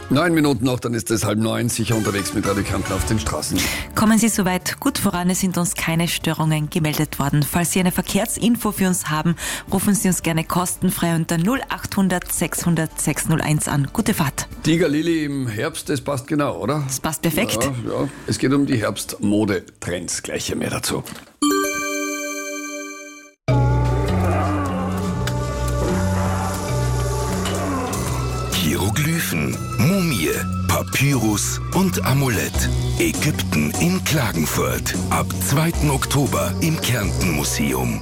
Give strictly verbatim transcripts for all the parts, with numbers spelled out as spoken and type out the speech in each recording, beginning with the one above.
Neun Minuten noch, dann ist es halb neun, sicher unterwegs mit Radio Kärnten auf den Straßen. Kommen Sie soweit gut voran, es sind uns keine Störungen gemeldet worden. Falls Sie eine Verkehrsinfo für uns haben, rufen Sie uns gerne kostenfrei unter null acht hundert sechshundert sechshunderteins an. Gute Fahrt. Tiger Lily im Herbst, das passt genau, oder? Das passt perfekt. Ja, ja. Es geht um die Herbstmodetrends, gleich mehr dazu. Hieroglyphen, Mumie, Papyrus und Amulett. Ägypten in Klagenfurt. Ab zweiten Oktober im Kärnten-Museum.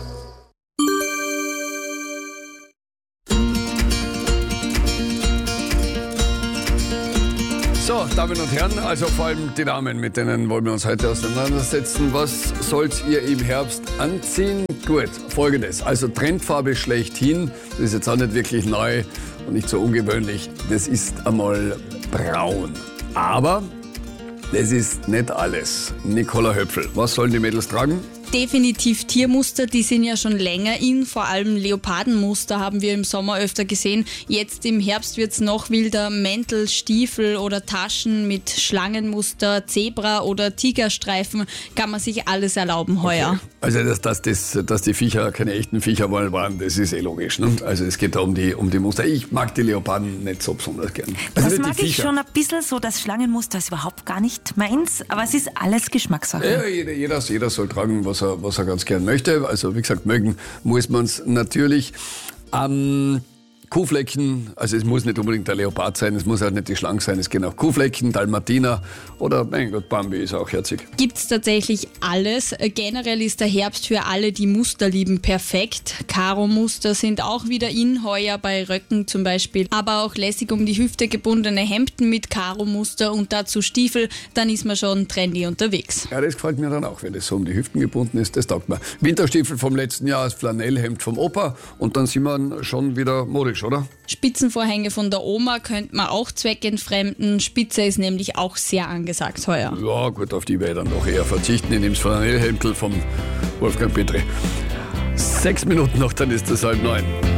So, Damen und Herren, also vor allem die Damen, mit denen wollen wir uns heute auseinandersetzen. Was sollt ihr im Herbst anziehen? Gut, Folgendes. Also Trendfarbe schlechthin, das ist jetzt auch nicht wirklich neu und nicht so ungewöhnlich. Das ist einmal braun. Aber das ist nicht alles. Nicola Höpfl, was sollen die Mädels tragen? Definitiv Tiermuster, die sind ja schon länger in, vor allem Leopardenmuster haben wir im Sommer öfter gesehen. Jetzt im Herbst wird's noch wilder, Mäntel, Stiefel oder Taschen mit Schlangenmuster, Zebra oder Tigerstreifen, kann man sich alles erlauben heuer. Okay. Also dass, dass, das, dass die Viecher keine echten Viecher mal waren, das ist eh logisch. Ne? Also es geht da um die, um die Muster. Ich mag die Leoparden nicht so besonders gern. Also das mag ich schon ein bisschen so, das Schlangenmuster ist überhaupt gar nicht meins, aber es ist alles Geschmackssache. Ja, jeder, jeder, jeder soll tragen, was er, was er ganz gern möchte. Also wie gesagt, mögen muss man es natürlich. Ähm, Kuhflecken, also es muss nicht unbedingt der Leopard sein, es muss auch nicht die Schlange sein, es gehen auch Kuhflecken, Dalmatiner oder, mein Gott, Bambi ist auch herzig. Gibt's tatsächlich alles. Generell ist der Herbst für alle, die Muster lieben, perfekt. Karo-Muster sind auch wieder in, heuer bei Röcken zum Beispiel, aber auch lässig um die Hüfte gebundene Hemden mit Karo-Muster und dazu Stiefel, dann ist man schon trendy unterwegs. Ja, das gefällt mir dann auch, wenn das so um die Hüften gebunden ist, das taugt mir. Winterstiefel vom letzten Jahr, das Flanellhemd vom Opa und dann sind wir schon wieder modisch, oder? Spitzenvorhänge von der Oma könnte man auch zweckentfremden. Spitze ist nämlich auch sehr angesagt heuer. Ja, gut, auf die werde ich dann doch eher verzichten. Ich nehme das Flanellhemdl vom Wolfgang Petri. Sechs Minuten noch, dann ist es halb neun.